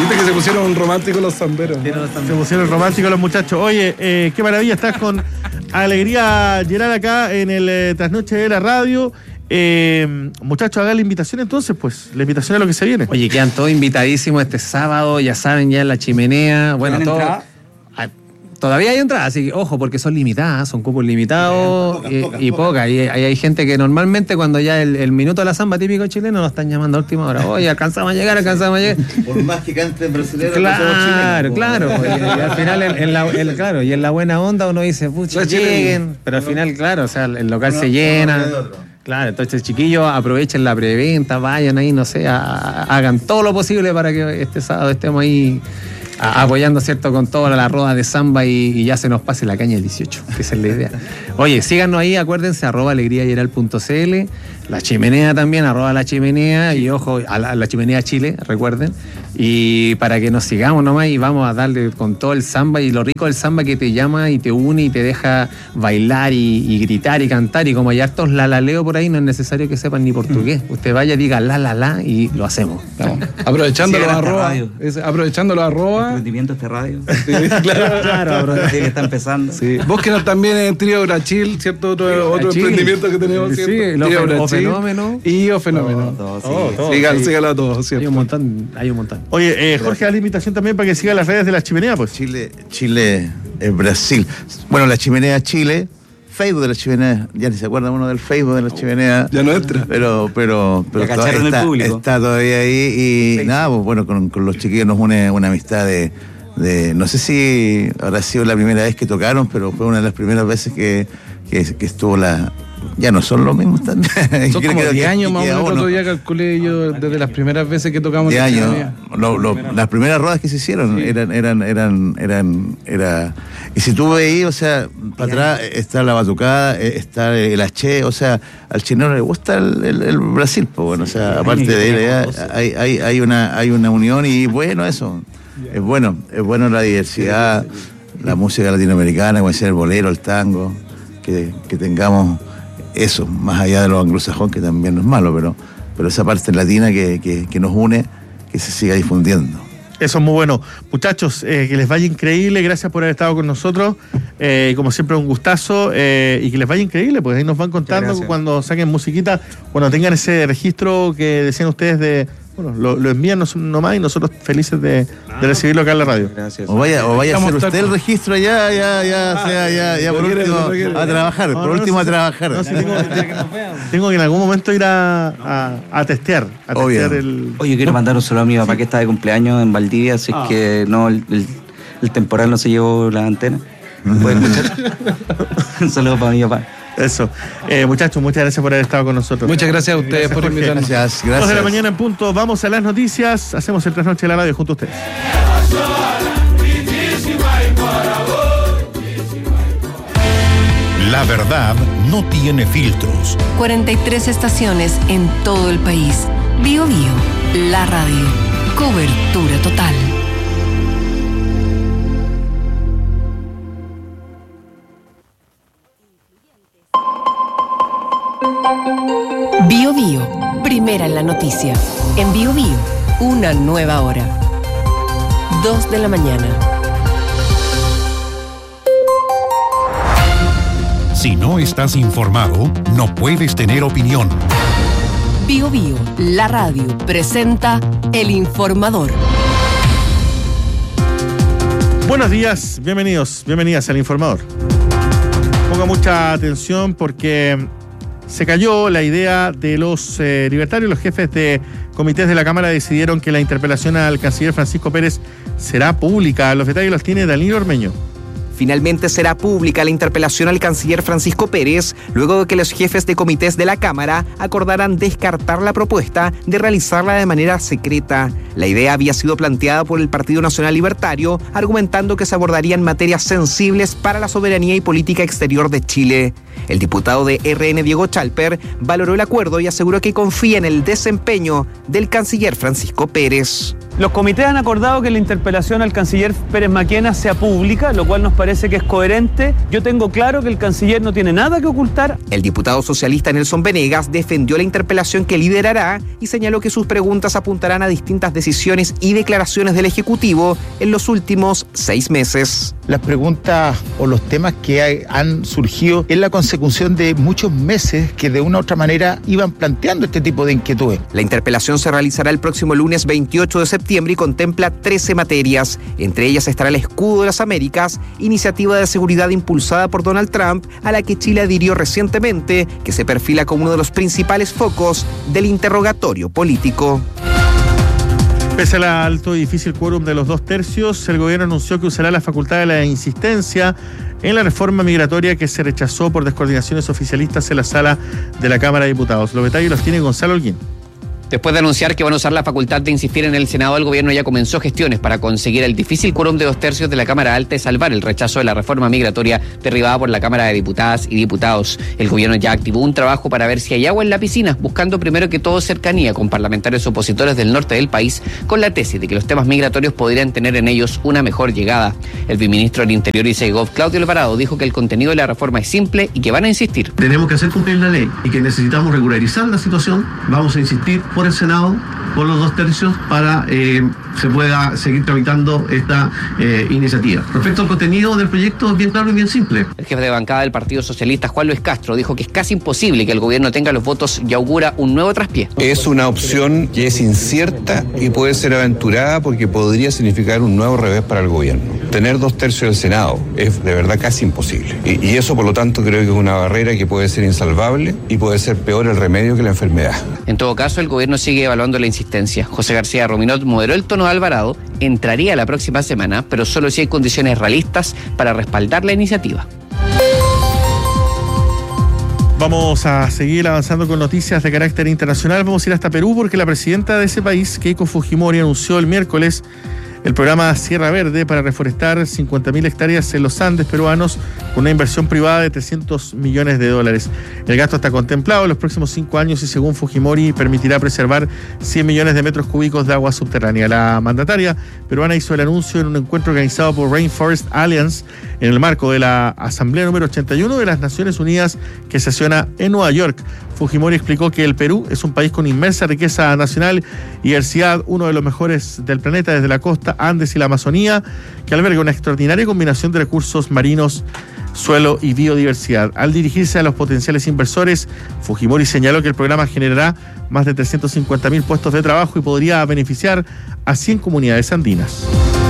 Viste que se pusieron románticos los zamberos. Se pusieron románticos los muchachos. Oye, qué maravilla, estás con Alegría Gerard acá en el Trasnoche de la Radio. Muchachos, hagan la invitación entonces, pues. La invitación a lo que se viene. Oye, quedan todos invitadísimos este sábado, ya saben, ya en la Chimenea. Bueno, todo. Todavía hay entradas, así que ojo, porque son limitadas, son cupos limitados y pocas. Y hay gente que normalmente cuando ya el minuto de la samba típico chileno nos están llamando a última hora. Oye, alcanzamos a llegar. Por más que canten brasileños, claro. Y al final, en la buena onda uno dice, pucha, lleguen. Pero al final, claro, o sea, el local se llena. Claro, entonces chiquillos, aprovechen la preventa, vayan ahí, no sé, hagan todo lo posible para que este sábado estemos ahí apoyando, ¿cierto?, con toda la roda de samba y ya se nos pase la caña el 18, que esa es la idea. Oye, síganos ahí, acuérdense, @alegriayeral.cl, la Chimenea también, @la Chimenea, y ojo, a la Chimenea Chile, recuerden, y para que nos sigamos nomás y vamos a darle con todo el samba, y lo rico del samba que te llama y te une y te deja bailar y gritar y cantar, y como hay hartos lalaleo por ahí, no es necesario que sepan ni portugués, usted vaya, diga la y lo hacemos. Aprovechando los arroba. Emprendimiento este radio. Claro, que está empezando. Sí. Búsquenos también en Trío Brachil, ¿cierto? Otro emprendimiento que tenemos, ¿cierto? Sí, O Fenómeno. Y O Fenómeno. Síganlo a todos, ¿cierto? Hay un montón. Oye, Jorge, da la invitación también para que siga las redes de la Chimenea, pues. Chile, Brasil. Bueno, la Chimenea Chile, Facebook de la Chimenea, ya ni se acuerda uno del Facebook de la Chimenea. Ya no entra. Pero está todavía ahí y sí, nada, pues bueno, con los chiquillos nos une una amistad de no sé si habrá sido la primera vez que tocaron, pero fue una de las primeras veces que estuvo ya no son los mismos también. Son como 10 años más o menos, el otro día calculé yo desde las primeras veces que tocamos. 10 años. Las primeras rodas que se hicieron eran. Y si tú veías, o sea, para atrás está la batucada, está el haché, o sea, al chileno le gusta el Brasil, pues bueno, o sea, aparte de él, hay una unión y bueno, eso. Es bueno la diversidad, la música latinoamericana, como decía el bolero, el tango, que tengamos eso, más allá de lo anglosajón, que también no es malo, pero esa parte latina que nos une, que se siga difundiendo. Eso es muy bueno. Muchachos, que les vaya increíble, gracias por haber estado con nosotros, como siempre un gustazo, y que les vaya increíble, pues ahí nos van contando cuando saquen musiquita, cuando tengan ese registro que decían ustedes de... Bueno, lo envían nomás y nosotros felices de recibirlo acá en la radio. Gracias. O vaya a hacer usted el registro ya por último a trabajar. No, sí, tengo que en algún momento ir a testear. Oye, quiero mandar un saludo a mi papá que está de cumpleaños en Valdivia, así que no, el temporal no se llevó la antena. ¿Pueden escuchar? Un saludo para mi papá. Eso. Muchachos, muchas gracias por haber estado con nosotros. Muchas gracias a ustedes por invitarnos. Gracias. 2 de la mañana en punto. Vamos a las noticias. Hacemos el Trasnoche de la Radio junto a ustedes. La verdad no tiene filtros. 43 estaciones en todo el país. Bio Bio, la radio. Cobertura total. Bio Bio, primera en la noticia. En Bio Bio, una nueva hora. 2 de la mañana. Si no estás informado, no puedes tener opinión. Bio Bio, la radio, presenta El Informador. Buenos días, bienvenidas al Informador. Ponga mucha atención porque se cayó la idea de los libertarios. Los jefes de comités de la Cámara decidieron que la interpelación al canciller Francisco Pérez será pública. Los detalles los tiene Danilo Ormeño. Finalmente será pública la interpelación al canciller Francisco Pérez, luego de que los jefes de comités de la Cámara acordaran descartar la propuesta de realizarla de manera secreta. La idea había sido planteada por el Partido Nacional Libertario, argumentando que se abordarían materias sensibles para la soberanía y política exterior de Chile. El diputado de RN, Diego Chalper, valoró el acuerdo y aseguró que confía en el desempeño del canciller Francisco Pérez. Los comités han acordado que la interpelación al canciller Pérez Maquena sea pública, lo cual nos parece que es coherente. Yo tengo claro que el canciller no tiene nada que ocultar. El diputado socialista Nelson Venegas defendió la interpelación que liderará y señaló que sus preguntas apuntarán a distintas decisiones y declaraciones del Ejecutivo en los últimos 6 meses. Las preguntas o los temas que han surgido es la consecución de muchos meses que de una u otra manera iban planteando este tipo de inquietudes. La interpelación se realizará el próximo lunes 28 de septiembre y contempla 13 materias. Entre ellas estará el Escudo de las Américas, iniciativa de seguridad impulsada por Donald Trump, a la que Chile adhirió recientemente, que se perfila como uno de los principales focos del interrogatorio político. Pese al alto y difícil quórum de los 2/3, el gobierno anunció que usará la facultad de la insistencia en la reforma migratoria que se rechazó por descoordinaciones oficialistas en la sala de la Cámara de Diputados. Los detalles los tiene Gonzalo Holguín. Después de anunciar que van a usar la facultad de insistir en el Senado, el gobierno ya comenzó gestiones para conseguir el difícil quórum de 2/3 de la Cámara Alta y salvar el rechazo de la reforma migratoria derribada por la Cámara de Diputadas y Diputados. El gobierno ya activó un trabajo para ver si hay agua en la piscina, buscando primero que todo cercanía con parlamentarios opositores del norte del país, con la tesis de que los temas migratorios podrían tener en ellos una mejor llegada. El viceministro del Interior y Segov, Claudio Alvarado, dijo que el contenido de la reforma es simple y que van a insistir. Tenemos que hacer cumplir la ley y que necesitamos regularizar la situación. Vamos a insistir por el Senado, por los 2/3, para se pueda seguir tramitando esta iniciativa. Respecto al contenido del proyecto, es bien claro y bien simple. El jefe de bancada del Partido Socialista, Juan Luis Castro, dijo que es casi imposible que el gobierno tenga los votos y augura un nuevo traspié. Es una opción que es incierta y puede ser aventurada porque podría significar un nuevo revés para el gobierno. Tener 2/3 del Senado es de verdad casi imposible. Y eso, por lo tanto, creo que es una barrera que puede ser insalvable y puede ser peor el remedio que la enfermedad. En todo caso, el gobierno sigue evaluando la insistencia. José García Rominot moderó el tono de Alvarado, entraría la próxima semana, pero solo si hay condiciones realistas para respaldar la iniciativa. Vamos a seguir avanzando con noticias de carácter internacional. Vamos a ir hasta Perú porque la presidenta de ese país, Keiko Fujimori, anunció el miércoles el programa Sierra Verde para reforestar 50.000 hectáreas en los Andes peruanos con una inversión privada de $300 millones. El gasto está contemplado en los próximos 5 años y, según Fujimori, permitirá preservar 100 millones de metros cúbicos de agua subterránea. La mandataria peruana hizo el anuncio en un encuentro organizado por Rainforest Alliance en el marco de la Asamblea número 81 de las Naciones Unidas que sesiona en Nueva York. Fujimori explicó que el Perú es un país con inmensa riqueza nacional y diversidad, uno de los mejores del planeta desde la costa, Andes y la Amazonía, que alberga una extraordinaria combinación de recursos marinos, suelo y biodiversidad. Al dirigirse a los potenciales inversores, Fujimori señaló que el programa generará más de 350.000 puestos de trabajo y podría beneficiar a 100 comunidades andinas.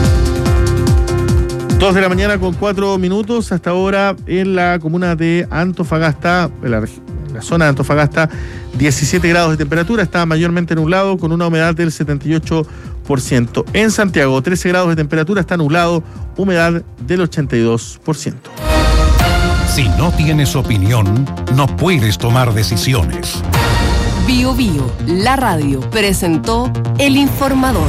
2 de la mañana con 4 minutos, hasta ahora en la comuna de Antofagasta, en la zona de Antofagasta, 17 grados de temperatura, está mayormente nublado con una humedad del 78%. En Santiago, 13 grados de temperatura, está nublado, humedad del 82%. Si no tienes opinión, no puedes tomar decisiones. Bio Bio, la radio, presentó El Informador.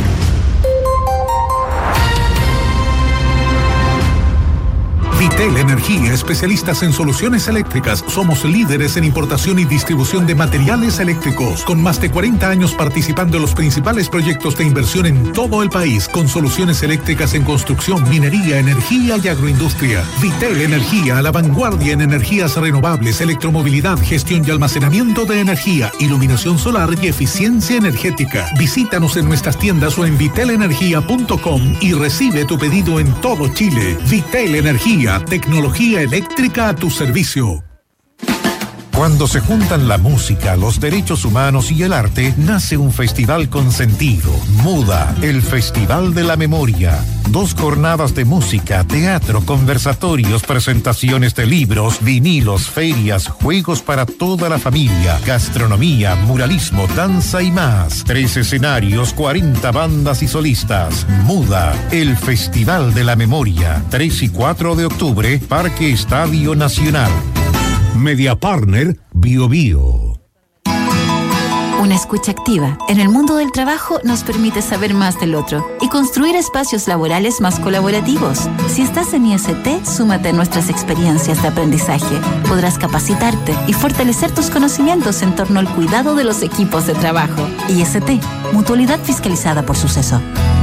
Vitel Energía, especialistas en soluciones eléctricas. Somos líderes en importación y distribución de materiales eléctricos, con más de 40 años participando en los principales proyectos de inversión en todo el país, con soluciones eléctricas en construcción, minería, energía y agroindustria. Vitel Energía, a la vanguardia en energías renovables, electromovilidad, gestión y almacenamiento de energía, iluminación solar y eficiencia energética. Visítanos en nuestras tiendas o en vitelenergia.com y recibe tu pedido en todo Chile. Vitel Energía, tecnología eléctrica a tu servicio. Cuando se juntan la música, los derechos humanos y el arte, nace un festival con sentido. MUDA, el Festival de la Memoria. 2 jornadas de música, teatro, conversatorios, presentaciones de libros, vinilos, ferias, juegos para toda la familia, gastronomía, muralismo, danza y más. 3 escenarios, 40 bandas y solistas. MUDA, el Festival de la Memoria. 3 y 4 de octubre, Parque Estadio Nacional. Media Partner Bio Bio. Una Una escucha activa en el mundo del trabajo nos permite saber más del otro y construir espacios laborales más colaborativos. Si estás en IST, súmate a nuestras experiencias de aprendizaje. Podrás capacitarte y fortalecer tus conocimientos en torno al cuidado de los equipos de trabajo. IST, Mutualidad fiscalizada por Suceso.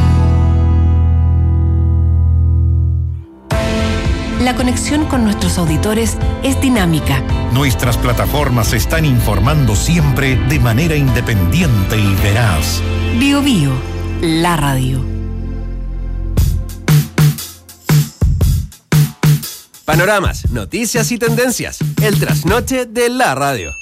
La conexión con nuestros auditores es dinámica. Nuestras plataformas están informando siempre de manera independiente y veraz. Bio Bio, la radio. Panoramas, noticias y tendencias. El trasnoche de la radio.